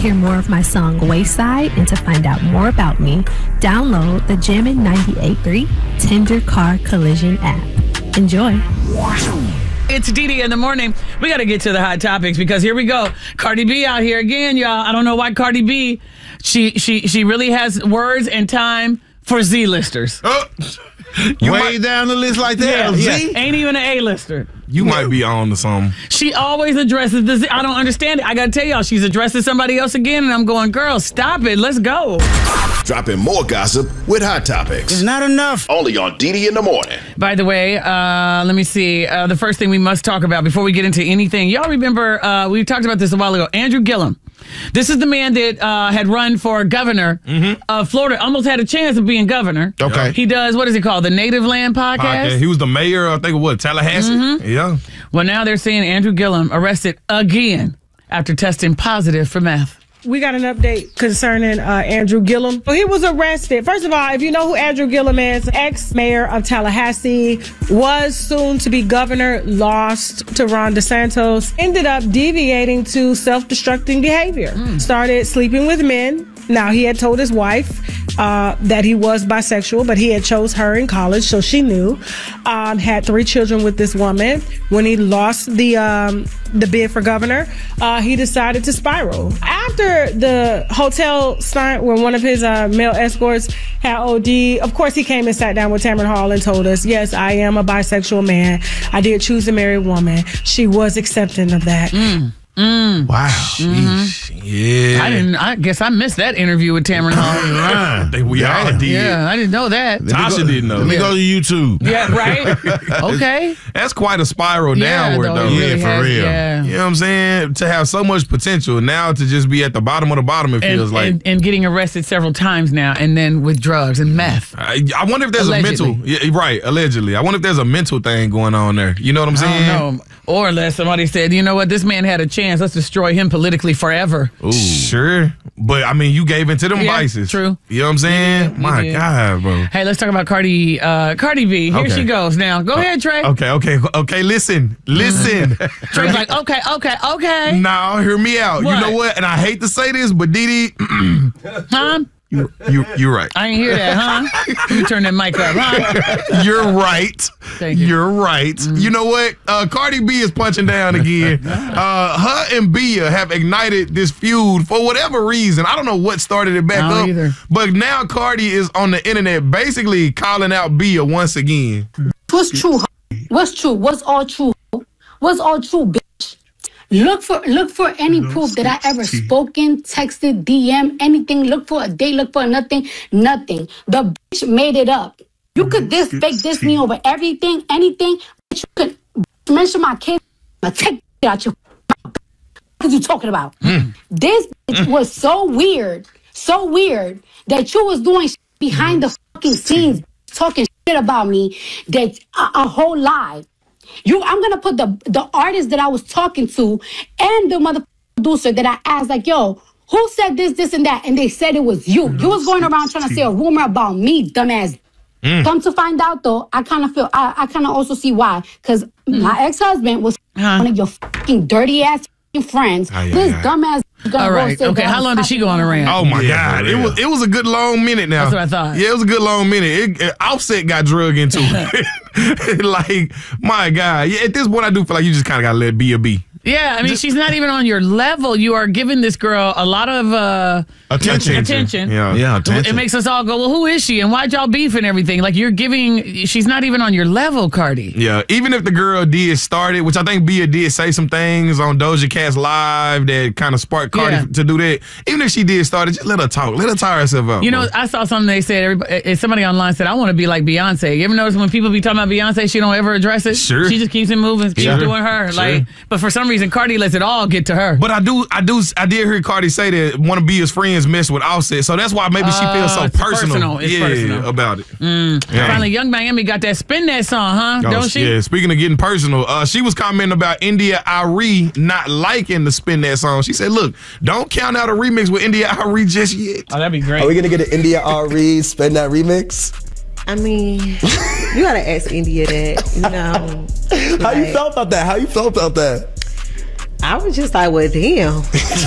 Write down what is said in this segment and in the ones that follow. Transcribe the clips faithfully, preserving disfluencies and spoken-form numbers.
hear more of my song Wayside and to find out more about me, download the Jammin' ninety-eight point three Tender Car Collision app. Enjoy. It's D D in the morning. We got to get to the hot topics because here we go. Cardi B out here again, y'all. I don't know why Cardi B, she she she really has words and time for Z-listers. Oh, you Way might, down the list like that? Yeah, Z? Yeah. Ain't even an A-lister. You might be on to something. She always addresses the Z. I don't understand it. I got to tell y'all, she's addressing somebody else again, and I'm going, girl, stop it. Let's go. Dropping more gossip with Hot Topics. It's not enough. Only on D D in the morning. By the way, uh, let me see. Uh, the first thing we must talk about before we get into anything. Y'all remember, uh, we talked about this a while ago. Andrew Gillum. This is the man that uh, had run for governor mm-hmm. of Florida. Almost had a chance of being governor. Okay. He does, what is it called? The Native Land Podcast? Podcast. He was the mayor, I think, of what, Tallahassee? Mm-hmm. Yeah. Well, now they're saying Andrew Gillum arrested again after testing positive for meth. We got an update concerning uh, Andrew Gillum. So he was arrested. First of all, if you know who Andrew Gillum is, ex-mayor of Tallahassee, was soon to be governor, lost to Ron DeSantis, ended up deviating to self-destructing behavior. Mm. Started sleeping with men. Now, he had told his wife uh, that he was bisexual, but he had chose her in college, so she knew. Um, had three children with this woman. When he lost the um, the bid for governor, uh, he decided to spiral. After the hotel stunt where one of his uh, male escorts had O D, of course he came and sat down with Tamron Hall and told us, yes, I am a bisexual man. I did choose a married woman. She was accepting of that. Mm. Mm. Wow. Mm-hmm. Yeah. I didn't. I guess I missed that interview with Tamron Hall. They, we yeah. all did. Yeah, I didn't know that. Tasha go, didn't know. Let me yeah. go to YouTube. Yeah, right. Okay. That's quite a spiral yeah, downward, though. though. Really Yeah, for has, real. Yeah. You know what I'm saying? To have so much potential, now to just be at the bottom of the bottom, it and, feels like. And, and getting arrested several times now, and then with drugs and meth. I, I wonder if there's allegedly. a mental. Yeah, right, allegedly. I wonder if there's a mental thing going on there. You know what I'm saying? I don't know. Or unless somebody said, you know what, this man had a chance. Let's destroy him politically forever. Ooh. Sure. But, I mean, you gave into them yeah, vices. True. You know what I'm saying? Yeah, My did. God, bro. Hey, let's talk about Cardi uh, Cardi B. Here okay. she goes now. Go uh, ahead, Trey. Okay, okay, okay. Listen, listen. Trey's like, okay, okay, okay. No, hear me out. What? You know what? And I hate to say this, but Didi. Huh? You, you, you're right. I ain't hear that, huh? Let me turn that mic up, huh? You're right. Thank you. You're right. Mm-hmm. You know what? Uh, Cardi B is punching down again. uh, her and Bia have ignited this feud for whatever reason. I don't know what started it back I don't up. Either. But now Cardi is on the internet basically calling out Bia once again. What's true? What's true? What's all true? What's all true, bitch? Look for look for any proof that I ever spoken, texted, D M, anything. Look for a date, look for nothing, nothing. The bitch made it up. You could this fake this me over everything, anything. Bitch, you could mention my kid. I take it out your. What are you talking about? Mm. This bitch mm. was so weird, so weird that you was doing shit behind the fucking scenes, talking shit about me. That a, a whole lie. You, I'm gonna put the the artist that I was talking to and the mother producer that I asked, like, yo, who said this, this, and that? And they said it was you. You was going around trying to say a rumor about me, dumbass. Mm. Come to find out, though, I kind of feel, I, I kind of also see why. Because mm. my ex-husband was huh? one of your fucking dirty ass friends. Oh, yeah, this yeah. dumbass. All right. Okay. How long did she go on a rant? Oh my yeah, God! It was it was a good long minute now. That's what I thought. Yeah, it was a good long minute. It, it, Offset got drug into it. Like, my God. Yeah, at this point, I do feel like you just kind of got to let Bia be. Yeah, I mean, just, she's not even on your level. You are giving this girl a lot of uh, attention. attention. Yeah, yeah, attention. It makes us all go, well, who is she? And why'd y'all beef and everything? Like, you're giving, she's not even on your level, Cardi. Yeah, even if the girl did start it, which I think Bia did say some things on Doja Cat's live that kind of sparked Cardi yeah. to do that. Even if she did start it, just let her talk. Let her tire herself out. You bro. know, I saw something they said, everybody, somebody online said, I want to be like Beyonce. You ever notice when people be talking about Beyonce, she don't ever address it? Sure. She just keeps it moving, keeps sure. doing her. Sure. Like, but for some reason, Cardi lets it all get to her. But I do, I do, I did hear Cardi say that one of Bia's friends messed with Offset, so that's why maybe she feels so uh, it's personal, personal. It's yeah, personal. about it. Mm. Yeah. Finally, Young Miami got that spin that song, huh? Oh, Don't she? Yeah. Speaking of getting personal, uh, she was commenting about India Arie not liking the spin that song. She said, "Look, don't count out a remix with India Arie just yet." Oh, that'd be great. Are we gonna get an India Arie spin that remix? I mean, you gotta ask India that, you know. How like, you felt about that? How you felt about that? I was just like, well, damn.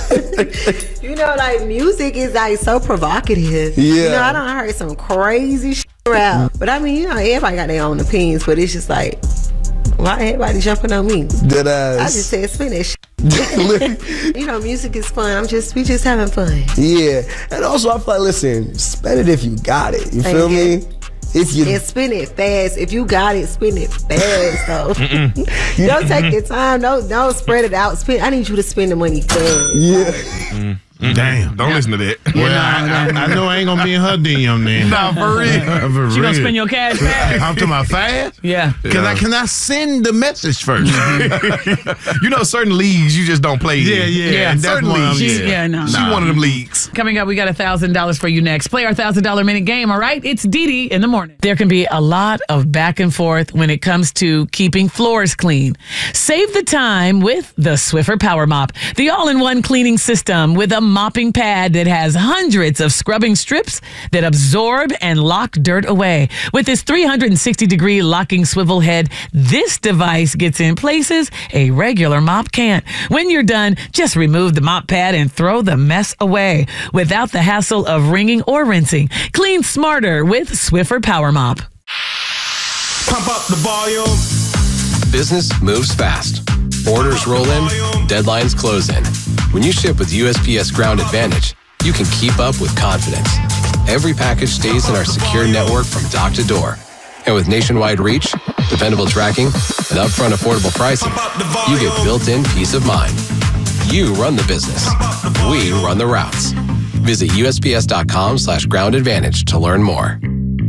You know, like, music is, like, so provocative. Yeah. You know, I done heard some crazy shit rap. But, I mean, you know, everybody got their own opinions, but it's just like, why everybody jumping on me? Dead ass. I just said, spin that shit. You know, music is fun. I'm just, we just having fun. Yeah. And also, I feel like, listen, spend it if you got it. You Thank feel you. me? If you And spin it fast. If you got it, spin it fast, though. Don't take your time. Don't, don't spread it out. Spin. I need you to spend the money fast. Yeah. Mm. Damn, don't listen to that. Well, I, I, I know I ain't gonna be in her D M then. Nah, for real. For She real. gonna spend your cash fast? I'm talking about fast? Yeah. Cause I can I send the message first. You know, certain leagues you just don't play Yeah, in. yeah. Yeah, That's certain one of leagues. them, She- yeah, no. She Nah. one of them leagues. Coming up, we got one thousand dollars for you next. Play our one thousand dollars minute game, all right? It's Dee Dee in the morning. There can be a lot of back and forth when it comes to keeping floors clean. Save the time with the Swiffer Power Mop, the all-in-one cleaning system with a mopping pad that has hundreds of scrubbing strips that absorb and lock dirt away. With its three hundred sixty degree locking swivel head, this device gets in places a regular mop can't. When you're done, just remove the mop pad and throw the mess away without the hassle of wringing or rinsing. Clean smarter with Swiffer Power Mop. Pump up the volume. Business moves fast. Orders roll in, deadlines close in. When you ship with U S P S Ground Advantage, you can keep up with confidence. Every package stays in our secure network from dock to door. And with nationwide reach, dependable tracking, and upfront affordable pricing, you get built-in peace of mind. You run the business. We run the routes. Visit U S P S dot com slash ground advantage to learn more.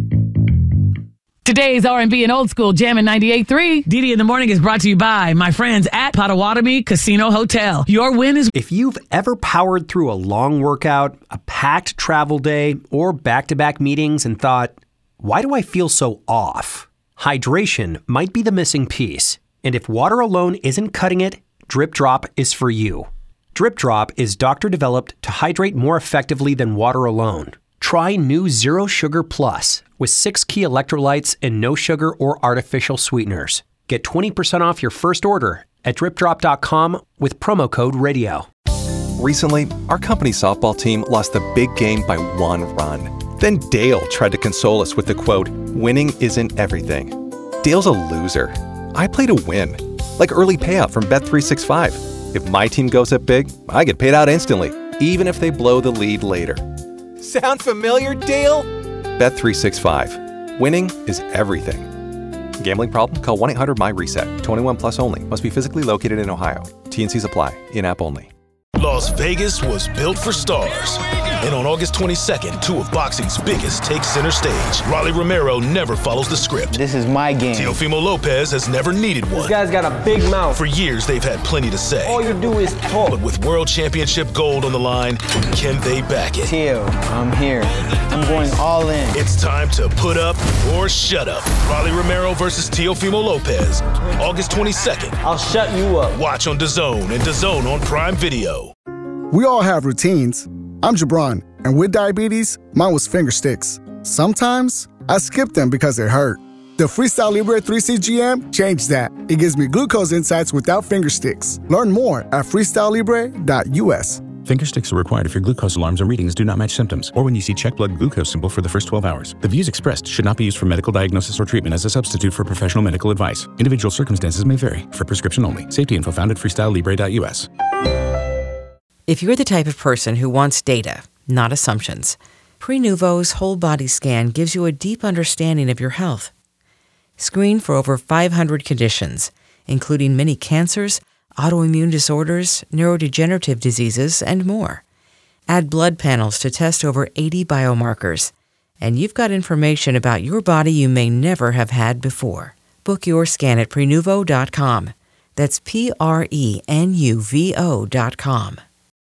Today's R and B and old school Jammin' ninety-eight point three. Dee Dee in the morning is brought to you by my friends at Potawatomi Casino Hotel. Your win is... If you've ever powered through a long workout, a packed travel day, or back-to-back meetings and thought, why do I feel so off? Hydration might be the missing piece. And if water alone isn't cutting it, Drip Drop is for you. Drip Drop is doctor-developed to hydrate more effectively than water alone. Try new Zero Sugar Plus with six key electrolytes and no sugar or artificial sweeteners. Get twenty percent off your first order at drip drop dot com with promo code radio. Recently, our company softball team lost the big game by one run. Then Dale tried to console us with the quote, "Winning isn't everything." Dale's a loser. I play to win, like early payout from Bet three sixty-five. If my team goes up big, I get paid out instantly, even if they blow the lead later. Sound familiar, Dale? Bet three sixty-five. Winning is everything. Gambling problem? Call one eight hundred my reset. twenty-one plus only. Must be physically located in Ohio. T N Cs apply. In-app only. Las Vegas was built for stars. And on August twenty-second, two of boxing's biggest take center stage. Rolly Romero never follows the script. This is my game. Teofimo Lopez has never needed one. This guy's got a big mouth. For years, they've had plenty to say. All you do is talk. But with World Championship gold on the line, can they back it? Teo, I'm here. I'm going all in. It's time to put up or shut up. Rolly Romero versus Teofimo Lopez. August twenty-second. I'll shut you up. Watch on DAZN and DAZN on Prime Video. We all have routines. I'm Jabron, and with diabetes, mine was finger sticks. Sometimes, I skip them because they hurt. The Freestyle Libre three C G M changed that. It gives me glucose insights without finger sticks. Learn more at freestyle libre dot U S. Finger sticks are required if your glucose alarms and readings do not match symptoms, or when you see check blood glucose symbol for the first twelve hours. The views expressed should not be used for medical diagnosis or treatment as a substitute for professional medical advice. Individual circumstances may vary. For prescription only. Safety info found at freestyle libre dot U S. If you're the type of person who wants data, not assumptions, Prenuvo's whole body scan gives you a deep understanding of your health. Screen for over five hundred conditions, including many cancers, autoimmune disorders, neurodegenerative diseases, and more. Add blood panels to test over eighty biomarkers, and you've got information about your body you may never have had before. Book your scan at prenuvo dot com. That's P R E N U V O dot com.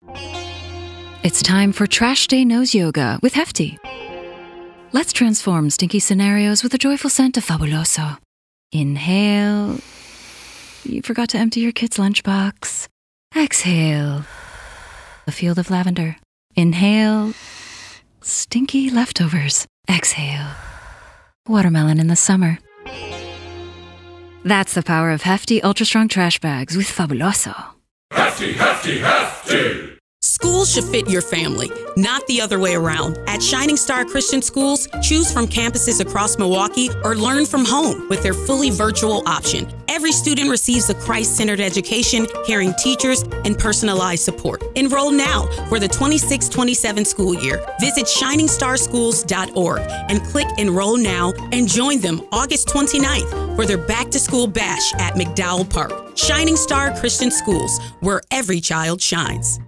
It's time for Trash Day Nose Yoga with Hefty. Let's transform stinky scenarios with a joyful scent of Fabuloso. Inhale. You forgot to empty your kid's lunchbox. Exhale. A field of lavender. Inhale. Stinky leftovers. Exhale. Watermelon in the summer. That's the power of Hefty Ultra Strong Trash Bags with Fabuloso. Hefty, hefty, hefty! Schools should fit your family, not the other way around. At Shining Star Christian Schools, choose from campuses across Milwaukee or learn from home with their fully virtual option. Every student receives a Christ-centered education, caring teachers, and personalized support. Enroll now for the twenty-six twenty-seven school year. Visit shining star schools dot org and click Enroll Now and join them August twenty-ninth for their back-to-school bash at McDowell Park. Shining Star Christian Schools, where every child shines.